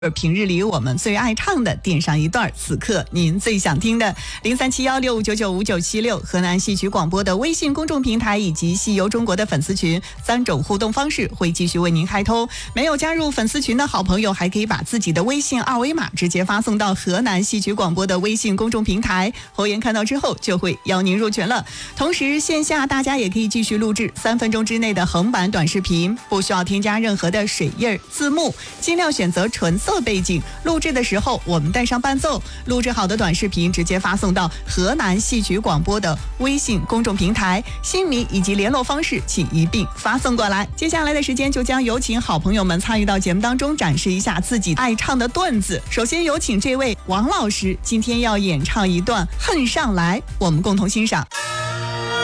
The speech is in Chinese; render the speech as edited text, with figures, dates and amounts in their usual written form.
平日里我们最爱唱的，点上一段此刻您最想听的。037165995976河南戏曲广播的微信公众平台以及戏游中国的粉丝群，3种互动方式会继续为您开通。没有加入粉丝群的好朋友，还可以把自己的微信二维码直接发送到河南戏曲广播的微信公众平台，侯岩看到之后就会邀您入群了。同时线下大家也可以继续录制3分钟之内的横版短视频，不需要添加任何的水印字幕，尽量选择纯色背景，录制的时候我们带上伴奏，录制好的短视频直接发送到河南戏曲广播的微信公众平台，姓名以及联络方式请一并发送过来。接下来的时间就将有请好朋友们参与到节目当中，展示一下自己爱唱的段子。首先有请这位王老师，今天要演唱一段《恨上来》，我们共同欣赏。